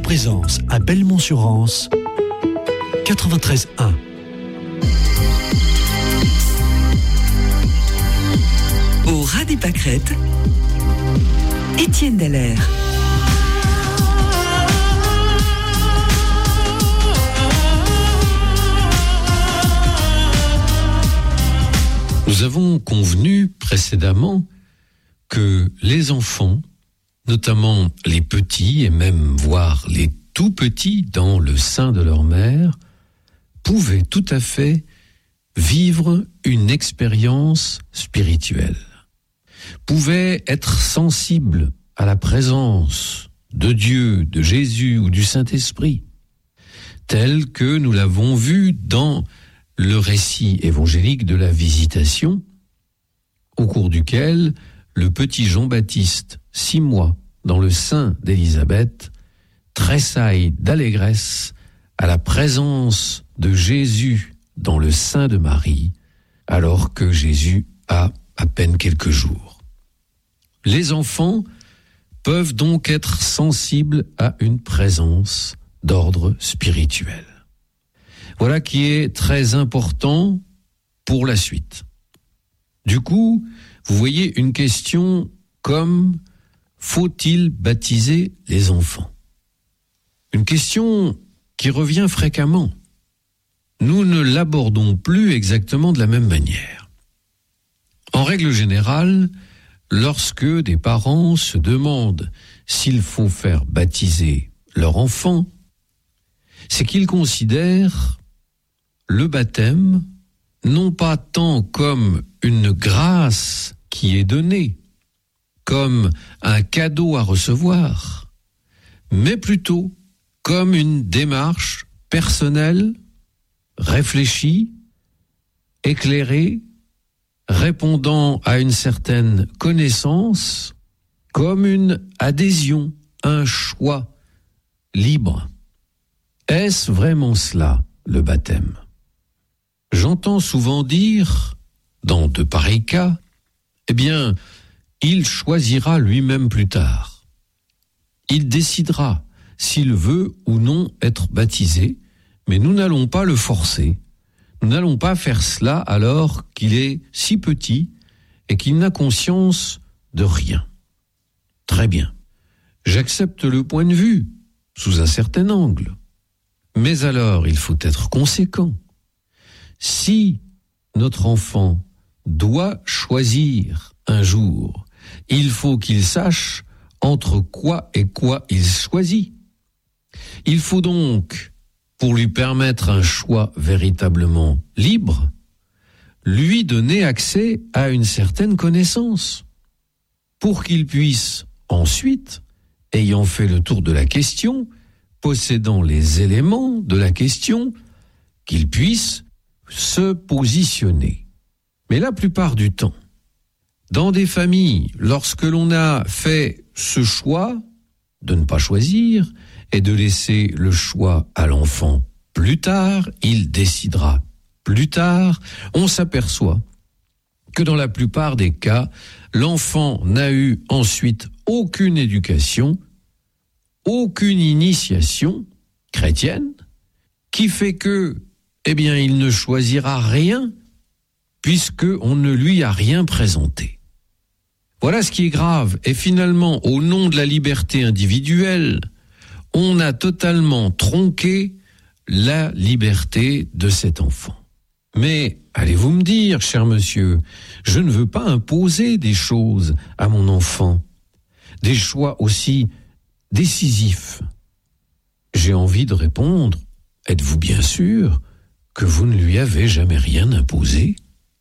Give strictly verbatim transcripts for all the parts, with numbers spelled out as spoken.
Présence à Belmont-sur-Anse, quatre-vingt-treize un. Au ras des pâquerettes, Étienne Dallaire. Nous avons convenu précédemment que les enfants, notamment les petits et même voire les tout petits dans le sein de leur mère, pouvaient tout à fait vivre une expérience spirituelle, pouvaient être sensibles à la présence de Dieu, de Jésus ou du Saint-Esprit, tel que nous l'avons vu dans le récit évangélique de la visitation, au cours duquel le petit Jean-Baptiste, six mois dans le sein d'Élisabeth, tressaille d'allégresse à la présence de Jésus dans le sein de Marie, alors que Jésus a à peine quelques jours. Les enfants peuvent donc être sensibles à une présence d'ordre spirituel. Voilà qui est très important pour la suite. Du coup, vous voyez une question comme « Faut-il baptiser les enfants ?» Une question qui revient fréquemment. Nous ne l'abordons plus exactement de la même manière. En règle générale, lorsque des parents se demandent s'il faut faire baptiser leur enfant, c'est qu'ils considèrent le baptême non pas tant comme une grâce qui est donnée, comme un cadeau à recevoir, mais plutôt comme une démarche personnelle, réfléchie, éclairée, répondant à une certaine connaissance, comme une adhésion, un choix libre. Est-ce vraiment cela, le baptême ? J'entends souvent dire, dans de pareils cas, eh bien, il choisira lui-même plus tard. Il décidera s'il veut ou non être baptisé, mais nous n'allons pas le forcer. Nous n'allons pas faire cela alors qu'il est si petit et qu'il n'a conscience de rien. Très bien. J'accepte le point de vue, sous un certain angle. Mais alors, il faut être conséquent. Si notre enfant doit choisir un jour, il faut qu'il sache entre quoi et quoi il choisit. Il faut donc, pour lui permettre un choix véritablement libre, lui donner accès à une certaine connaissance, pour qu'il puisse ensuite, ayant fait le tour de la question, possédant les éléments de la question, qu'il puisse se positionner. Mais la plupart du temps, dans des familles, lorsque l'on a fait ce choix de ne pas choisir et de laisser le choix à l'enfant plus tard, il décidera plus tard, on s'aperçoit que dans la plupart des cas, l'enfant n'a eu ensuite aucune éducation, aucune initiation chrétienne, qui fait que eh bien, il ne choisira rien puisqu'on ne lui a rien présenté. Voilà ce qui est grave. Et finalement, au nom de la liberté individuelle, on a totalement tronqué la liberté de cet enfant. Mais, allez-vous me dire, cher monsieur, je ne veux pas imposer des choses à mon enfant, des choix aussi décisifs. J'ai envie de répondre, êtes-vous bien sûr que vous ne lui avez jamais rien imposé ?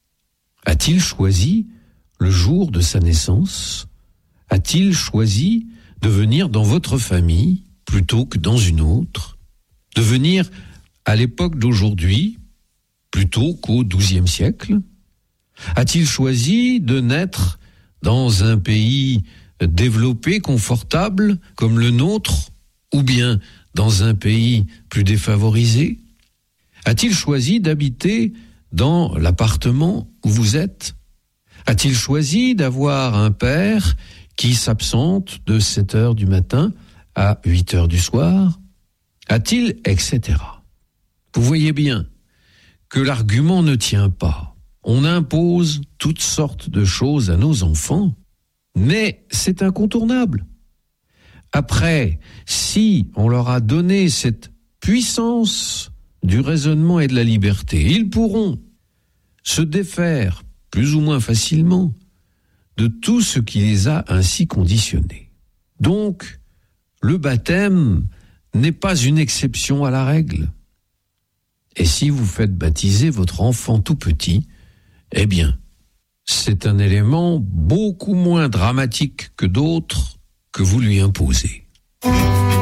A-t-il choisi le jour de sa naissance ? A-t-il choisi de venir dans votre famille plutôt que dans une autre ? De venir à l'époque d'aujourd'hui plutôt qu'au douzième siècle ? A-t-il choisi de naître dans un pays développé, confortable, comme le nôtre, ou bien dans un pays plus défavorisé ? A-t-il choisi d'habiter dans l'appartement où vous êtes ? A-t-il choisi d'avoir un père qui s'absente de sept heures du matin à huit heures du soir? A-t-il, et cetera. Vous voyez bien que l'argument ne tient pas. On impose toutes sortes de choses à nos enfants, mais c'est incontournable. Après, si on leur a donné cette puissance du raisonnement et de la liberté, ils pourront se défaire plus ou moins facilement de tout ce qui les a ainsi conditionnés. Donc, le baptême n'est pas une exception à la règle. Et si vous faites baptiser votre enfant tout petit, eh bien, c'est un élément beaucoup moins dramatique que d'autres que vous lui imposez.